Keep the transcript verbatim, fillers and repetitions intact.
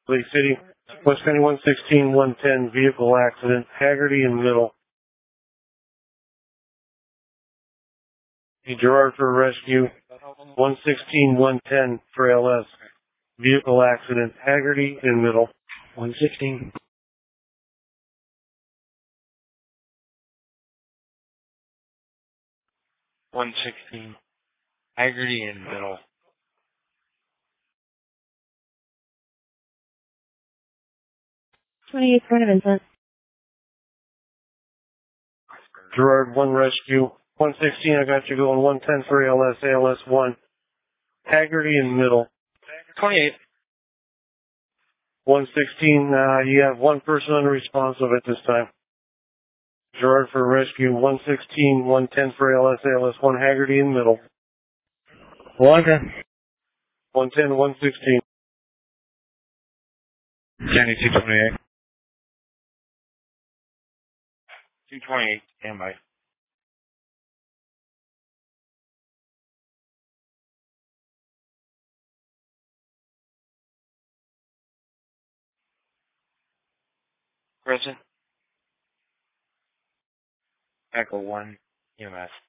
Lake City, West County one sixteen one ten, vehicle accident, Haggerty in middle. Gerard for rescue, one sixteen one ten for L S, vehicle accident, Haggerty in middle. one sixteen. one sixteen. Haggerty in middle. twenty-eight, Corona Vincent. Gerard one rescue, one sixteen, I got you going, one ten for A L S, A L S one. Haggerty in middle. twenty-eight. one sixteen, uh, you have one person unresponsive at this time. Gerard for rescue, one sixteen one ten for A L S, A L S one, Haggerty in middle. one ten. one ten one sixteen. County two twenty-eight. two twenty-eight, standby. Present. Echo one, E M S.